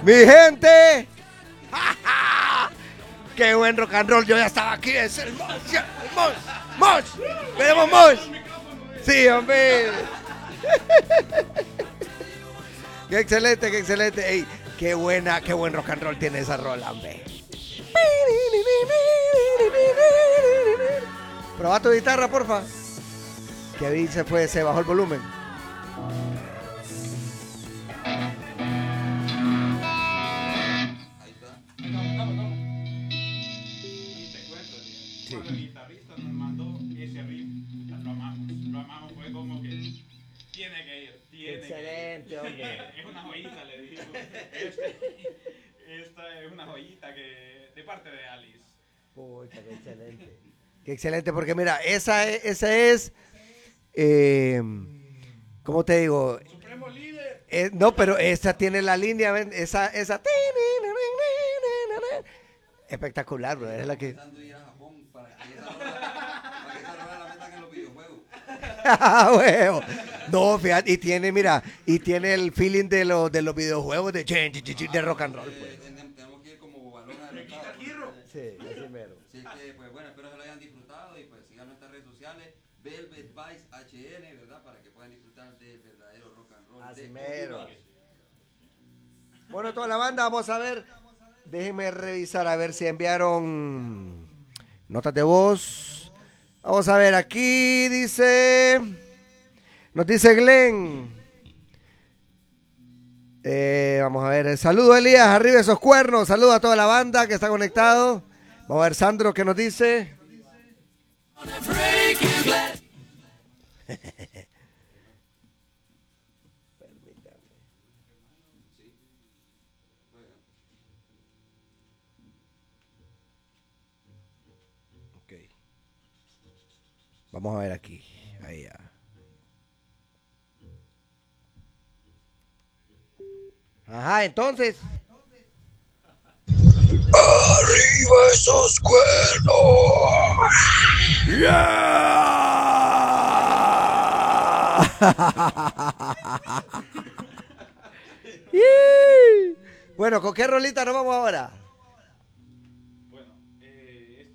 Mi gente. Qué buen rock and roll. Yo ya estaba aquí. Es el Mosh. El Mosh. Queremos Mosh. Sí, hombre. Qué excelente, qué excelente. Ey, qué buen rock and roll tiene esa rola, hombre. Proba tu guitarra, porfa. Que dice, pues, se bajó el volumen. Sí. Cuando el guitarrista nos mandó ese riff, lo amamos, fue como que tiene que ir, Excelente, hombre. Es una joyita, le digo. Esta es una joyita que de parte de Alice. Pucha, qué excelente. Qué excelente, porque mira, esa es ¿cómo te digo? Supremo líder. No, pero esa tiene la línea, ¿ven? Esa espectacular, bro. Es la que. Huevo. No, fíjate, y tiene, mira, y tiene el feeling de los videojuegos de rock and roll, pues. Tenemos que ir como balón adelantado. Sí, así mero. Así que, pues bueno, espero que lo hayan disfrutado y pues sigan nuestras redes sociales, Velvet Vice HN, ¿verdad? Para que puedan disfrutar del verdadero rock and roll. Así mero. Bueno, toda la banda, vamos a ver. Déjenme revisar a ver si enviaron notas de voz. Vamos a ver, aquí dice, nos dice Glenn. Vamos a ver, saludo Elías, arriba esos cuernos, saludo a toda la banda que está conectado. Vamos a ver Sandro que nos dice. Okay. Vamos a ver aquí. Ahí ya. Ajá, entonces. ¡Arriba esos cuernos! ¡Yeah! Bueno, ¿con qué rolita nos vamos ahora?